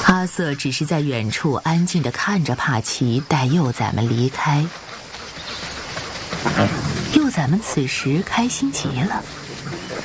阿瑟只是在远处安静地看着帕奇带幼崽们离开。幼崽们此时开心极了，